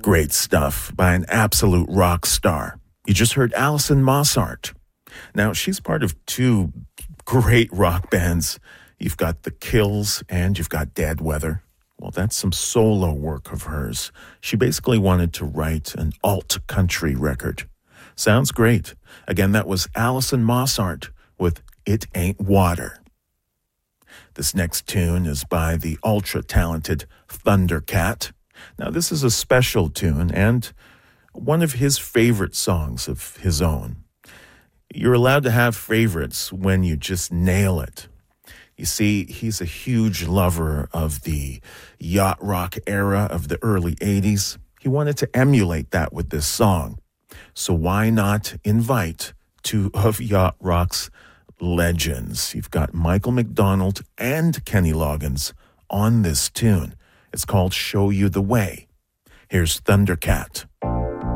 Great stuff by an absolute rock star. You just heard Alison Mosshart. Now, she's part of two great rock bands. You've got The Kills and you've got Dead Weather. Well, that's some solo work of hers. She basically wanted to write an alt country record. Sounds great. Again, that was Alison Mosshart with It Ain't Water. This next tune is by the ultra-talented Thundercat. Now, this is a special tune and one of his favorite songs of his own. You're allowed to have favorites when you just nail it. You see, he's a huge lover of the yacht rock era of the early 80s. He wanted to emulate that with this song. So why not invite two of yacht rock's legends? You've got Michael McDonald and Kenny Loggins on this tune. It's called Show You the Way. Here's Thundercat.